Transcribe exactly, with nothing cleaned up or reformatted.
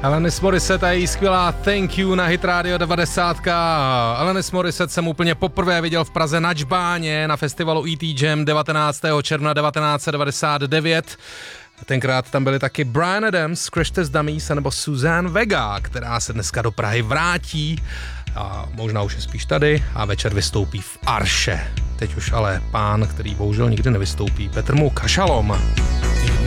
Alanis Morissette a její skvělá Thank You na Hit Radio devadesát. Alanis Morissette jsem úplně poprvé viděl v Praze na Džbáně na festivalu E T Jam devatenáctého června devatenáct set devadesát devět. Tenkrát tam byli taky Bryan Adams, Crash Test Dummies nebo Suzanne Vega, která se dneska do Prahy vrátí a možná už je spíš tady a večer vystoupí v Arše. Teď už ale pán, který bohužel nikdy nevystoupí, Petr Muka. Šalom.